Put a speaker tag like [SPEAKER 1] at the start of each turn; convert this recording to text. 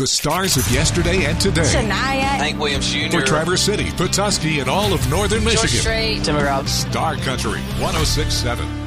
[SPEAKER 1] The stars of yesterday and today.
[SPEAKER 2] Shania.
[SPEAKER 3] Hank Williams Jr.
[SPEAKER 1] For Traverse City, Petoskey, and all of northern Michigan.
[SPEAKER 2] Strait.
[SPEAKER 3] Timber Out.
[SPEAKER 1] Star Country 106.7.